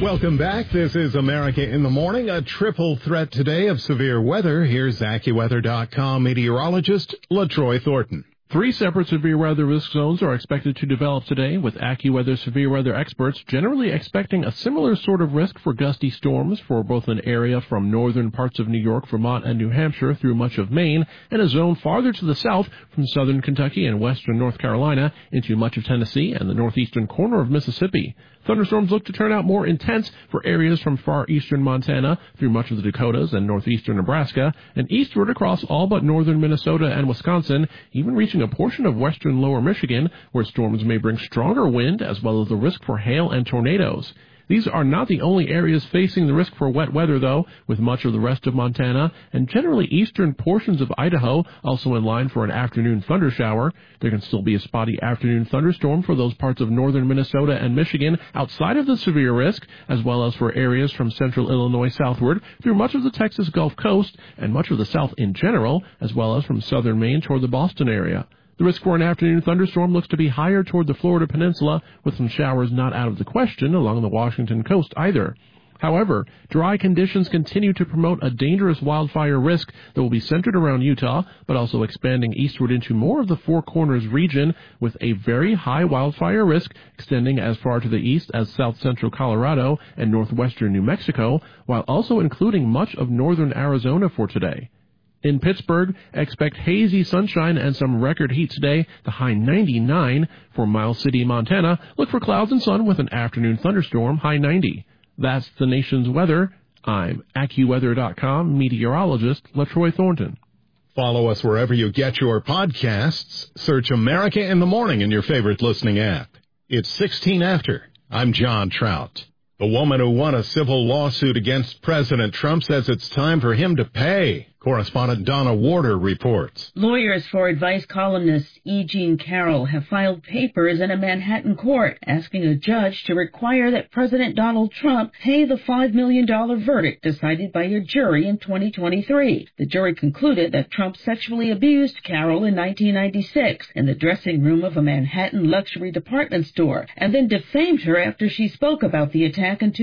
Welcome back. This is America in the Morning. A triple threat today of severe weather. Here's AccuWeather.com meteorologist LaTroy Thornton. 3 separate severe weather risk zones are expected to develop today, with AccuWeather severe weather experts generally expecting a similar sort of risk for gusty storms for both an area from northern parts of New York, Vermont, and New Hampshire through much of Maine, and a zone farther to the south from southern Kentucky and western North Carolina into much of Tennessee and the northeastern corner of Mississippi. Thunderstorms look to turn out more intense for areas from far eastern Montana through much of the Dakotas and northeastern Nebraska, and eastward across all but northern Minnesota and Wisconsin, even reaching a portion of western lower Michigan, where storms may bring stronger wind as well as the risk for hail and tornadoes. These are not the only areas facing the risk for wet weather, though, with much of the rest of Montana and generally eastern portions of Idaho also in line for an afternoon thundershower. There can still be a spotty afternoon thunderstorm for those parts of northern Minnesota and Michigan outside of the severe risk, as well as for areas from central Illinois southward through much of the Texas Gulf Coast and much of the South in general, as well as from southern Maine toward the Boston area. The risk for an afternoon thunderstorm looks to be higher toward the Florida peninsula, with some showers not out of the question along the Washington coast either. However, dry conditions continue to promote a dangerous wildfire risk that will be centered around Utah, but also expanding eastward into more of the Four Corners region, with a very high wildfire risk extending as far to the east as south-central Colorado and northwestern New Mexico, while also including much of northern Arizona for today. In Pittsburgh, expect hazy sunshine and some record heat today, the high 99. For Miles City, Montana, look for clouds and sun with an afternoon thunderstorm, high 90. That's the nation's weather. I'm AccuWeather.com meteorologist LaTroy Thornton. Follow us wherever you get your podcasts. Search America in the Morning in your favorite listening app. It's 16 after. I'm John Trout. The woman who won a civil lawsuit against President Trump says it's time for him to pay. Correspondent Donna Warder reports. Lawyers for advice columnist E. Jean Carroll have filed papers in a Manhattan court asking a judge to require that President Donald Trump pay the $5 million verdict decided by a jury in 2023. The jury concluded that Trump sexually abused Carroll in 1996 in the dressing room of a Manhattan luxury department store and then defamed her after she spoke about the attack in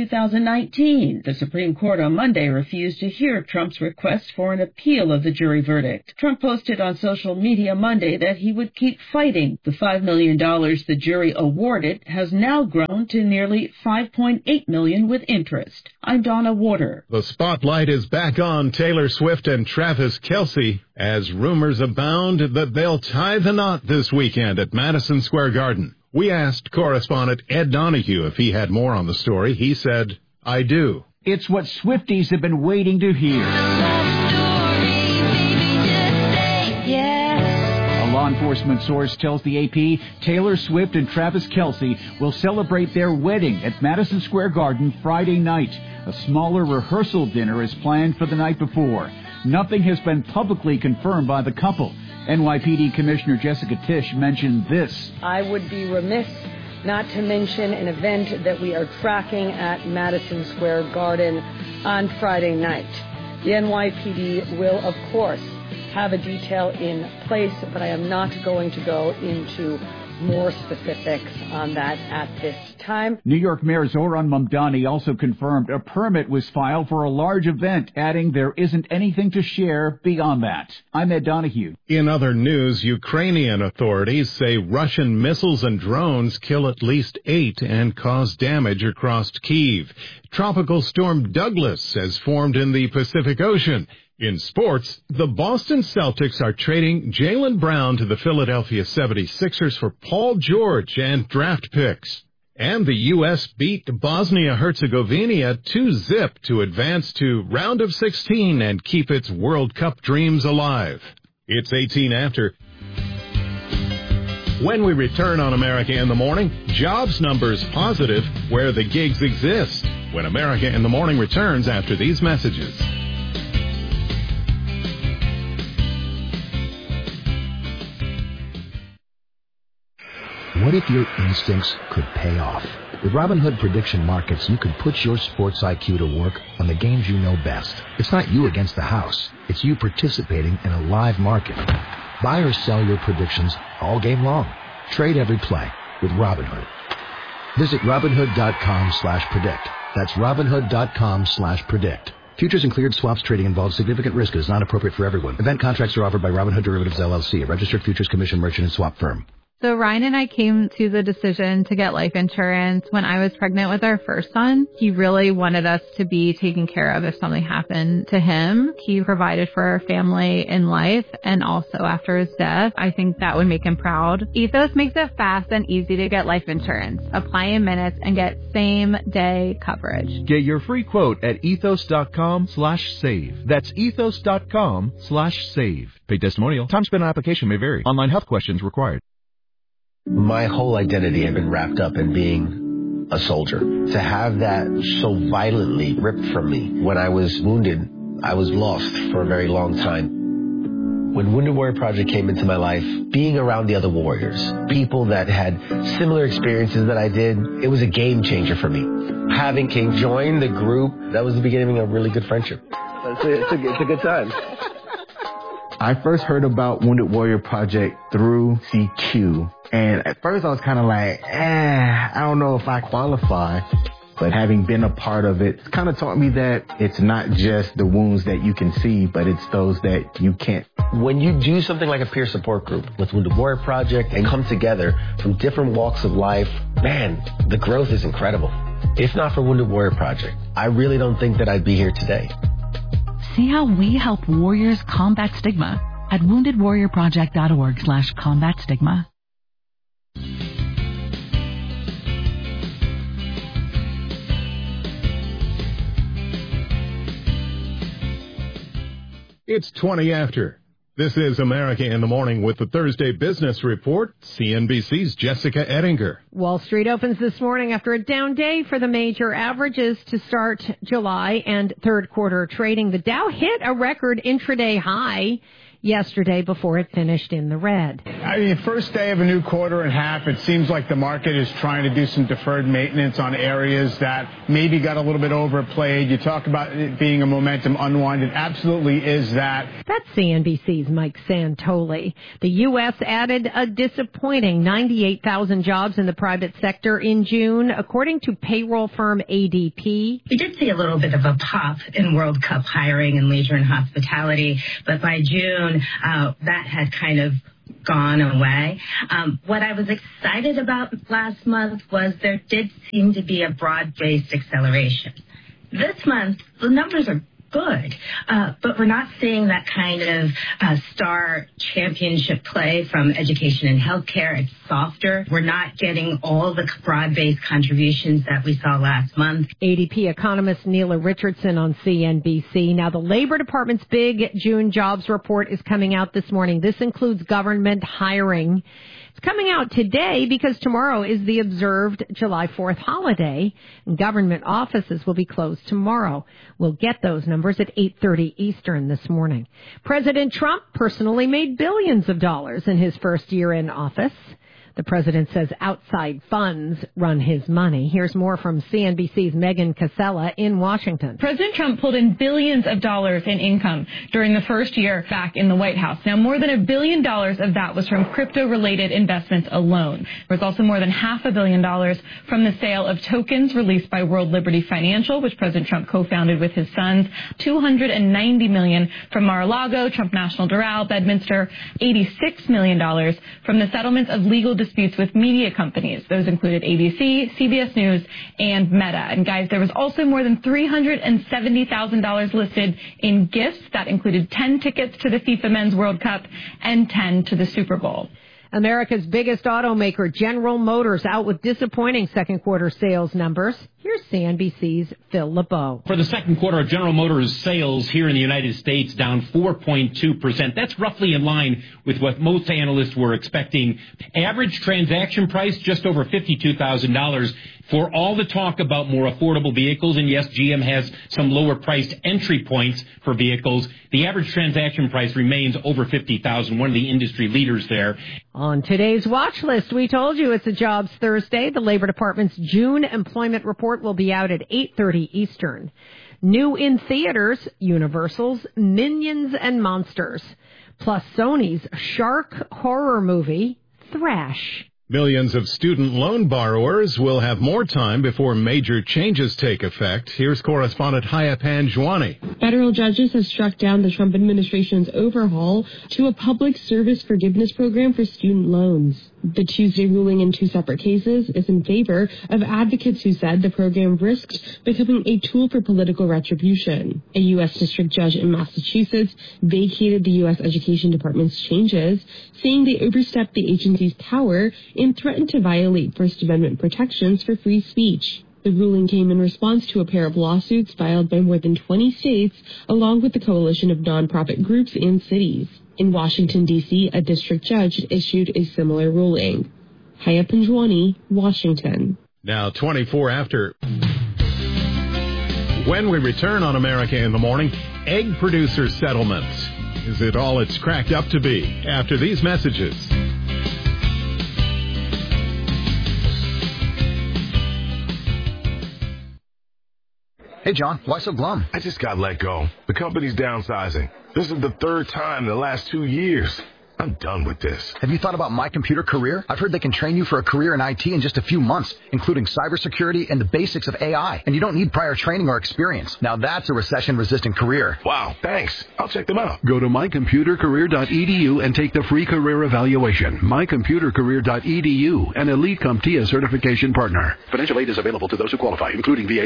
2019. The Supreme Court on Monday refused to hear Trump's request for an appeal of the jury verdict. Trump posted on social media Monday that he would keep fighting. The $5 million the jury awarded has now grown to nearly $5.8 million with interest. I'm Donna Warder. The spotlight is back on Taylor Swift and Travis Kelce as rumors abound that they'll tie the knot this weekend at Madison Square Garden. We asked correspondent Ed Donahue if he had more on the story. He said, I do. It's what Swifties have been waiting to hear. Law enforcement source tells the AP Taylor Swift and Travis Kelce will celebrate their wedding at Madison Square Garden Friday night. A smaller rehearsal dinner is planned for the night before. Nothing has been publicly confirmed by the couple. NYPD Commissioner Jessica Tisch mentioned this. I would be remiss not to mention an event that we are tracking at Madison Square Garden on Friday night. The NYPD will, of course, have a detail in place, but I am not going to go into more specifics on that at this time. New York Mayor Zohran Mamdani also confirmed a permit was filed for a large event, adding there isn't anything to share beyond that. I'm Ed Donahue. In other news, Ukrainian authorities say Russian missiles and drones kill at least 8 and cause damage across Kyiv. Tropical storm Douglas has formed in the Pacific Ocean. In sports, the Boston Celtics are trading Jaylen Brown to the Philadelphia 76ers for Paul George and draft picks. And the U.S. beat Bosnia-Herzegovina 2-0 to advance to round of 16 and keep its World Cup dreams alive. It's 18 after. When we return on America in the Morning, jobs numbers positive where the gigs exist. When America in the Morning returns after these messages. What if your instincts could pay off? With Robinhood Prediction Markets, you could put your sports IQ to work on the games you know best. It's not you against the house. It's you participating in a live market. Buy or sell your predictions all game long. Trade every play with Robinhood. Visit Robinhood.com/predict. That's Robinhood.com/predict. Futures and cleared swaps trading involves significant risk and is not appropriate for everyone. Event contracts are offered by Robinhood Derivatives LLC, a registered futures commission merchant and swap firm. So Ryan and I came to the decision to get life insurance when I was pregnant with our first son. He really wanted us to be taken care of if something happened to him. He provided for our family in life and also after his death. I think that would make him proud. Ethos makes it fast and easy to get life insurance. Apply in minutes and get same-day coverage. Get your free quote at ethos.com/save. That's ethos.com/save. Paid testimonial. Time spent on application may vary. Online health questions required. My whole identity had been wrapped up in being a soldier. To have that so violently ripped from me when I was wounded, I was lost for a very long time. When Wounded Warrior Project came into my life, being around the other warriors, people that had similar experiences that I did, it was a game changer for me. Having King join the group, that was the beginning of a really good friendship. It's a good time. I first heard about Wounded Warrior Project through CQ. And at first I was kind of like, I don't know if I qualify. But having been a part of it, it's kind of taught me that it's not just the wounds that you can see, but it's those that you can't. When you do something like a peer support group with Wounded Warrior Project and come together from different walks of life, man, the growth is incredible. If not for Wounded Warrior Project, I really don't think that I'd be here today. See how we help warriors combat stigma at woundedwarriorproject.org/combat stigma. It's 20 after. This is America in the Morning with the Thursday Business Report, CNBC's Jessica Ettinger. Wall Street opens this morning after a down day for the major averages to start July and third quarter trading. The Dow hit a record intraday high yesterday before it finished in the red. I mean, first day of a new quarter and half, it seems like the market is trying to do some deferred maintenance on areas that maybe got a little bit overplayed. You talk about it being a momentum unwind. It absolutely is that. That's CNBC's Mike Santoli. The U.S. added a disappointing 98,000 jobs in the private sector in June, according to payroll firm ADP. We did see a little bit of a pop in World Cup hiring in leisure and hospitality, but by June, that had kind of gone away. What I was excited about last month was there did seem to be a broad-based acceleration. This month, the numbers are good, but we're not seeing that kind of star championship play from education and healthcare. It's softer. We're not getting all the broad-based contributions that we saw last month. ADP economist Neela Richardson on CNBC. Now, the Labor Department's big June jobs report is coming out this morning. This includes government hiring. It's coming out today because tomorrow is the observed July 4th holiday, and government offices will be closed tomorrow. We'll get those numbers at 8:30 Eastern this morning. President Trump personally made billions of dollars in his first year in office. The president says outside funds run his money. Here's more from CNBC's Megan Casella in Washington. President Trump pulled in billions of dollars in income during the first year back in the White House. Now, more than $1 billion of that was from crypto-related investments alone. There was also more than $500 million from the sale of tokens released by World Liberty Financial, which President Trump co-founded with his sons, $290 million from Mar-a-Lago, Trump National Doral, Bedminster, $86 million from the settlements of legal disputes with media companies. Those included ABC, CBS News, and Meta. And guys, there was also more than $370,000 listed in gifts. That included 10 tickets to the FIFA Men's World Cup and 10 to the Super Bowl. America's biggest automaker, General Motors, out with disappointing second quarter sales numbers. Here's CNBC's Phil LeBeau. For the second quarter, General Motors sales here in the United States down 4.2%. That's roughly in line with what most analysts were expecting. Average transaction price just over $52,000. For all the talk about more affordable vehicles, and yes, GM has some lower priced entry points for vehicles, the average transaction price remains over $50,000, one of the industry leaders there. On today's watch list, we told you it's a Jobs Thursday. The Labor Department's June employment report will be out at 8:30 Eastern. New in theaters, Universal's Minions and Monsters, plus Sony's shark horror movie, Thrash. Millions of student loan borrowers will have more time before major changes take effect. Here's correspondent Haya Panjwani. Federal judges have struck down the Trump administration's overhaul to a public service forgiveness program for student loans. The Tuesday ruling in two separate cases is in favor of advocates who said the program risked becoming a tool for political retribution. A U.S. district judge in Massachusetts vacated the U.S. Education Department's changes, saying they overstepped the agency's power and threatened to violate First Amendment protections for free speech. The ruling came in response to a pair of lawsuits filed by more than 20 states, along with the coalition of nonprofit groups and cities. In Washington, D.C., a district judge issued a similar ruling. Haya Panjwani, Washington. Now 24 after. When we return on America in the Morning, egg producer settlements. Is it all it's cracked up to be? After these messages. Hey, John, why so glum? I just got let go. The company's downsizing. This is the third time in the last 2 years. I'm done with this. Have you thought about My Computer Career? I've heard they can train you for a career in IT in just a few months, including cybersecurity and the basics of AI. And you don't need prior training or experience. Now that's a recession-resistant career. Wow, thanks. I'll check them out. Go to mycomputercareer.edu and take the free career evaluation. mycomputercareer.edu, an Elite CompTIA certification partner. Financial aid is available to those who qualify, including VA.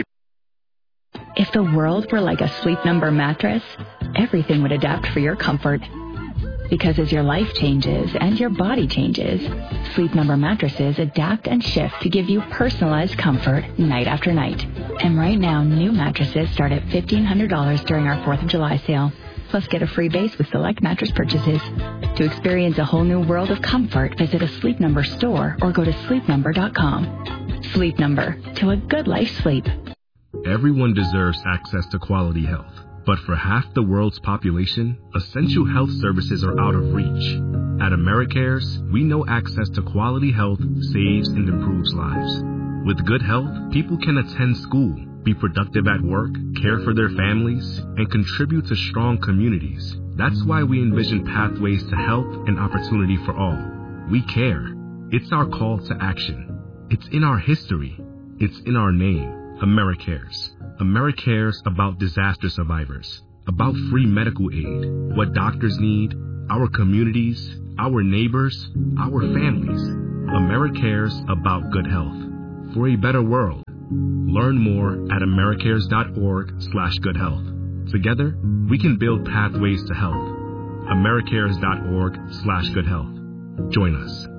If the world were like a Sleep Number mattress, everything would adapt for your comfort. Because as your life changes and your body changes, Sleep Number mattresses adapt and shift to give you personalized comfort night after night. And right now, new mattresses start at $1,500 during our 4th of July sale. Plus, get a free base with select mattress purchases. To experience a whole new world of comfort, visit a Sleep Number store or go to sleepnumber.com. Sleep Number, to a good life sleep. Everyone deserves access to quality health. But for half the world's population, essential health services are out of reach. At AmeriCares, we know access to quality health saves and improves lives. With good health, people can attend school, be productive at work, care for their families, and contribute to strong communities. That's why we envision pathways to health and opportunity for all. We care. It's our call to action. It's in our history. It's in our name. AmeriCares. AmeriCares about disaster survivors, about free medical aid, what doctors need, our communities, our neighbors, our families. AmeriCares about good health. For a better world. Learn more at americares.org/goodhealth. Together, we can build pathways to health. americares.org/goodhealth. Join us.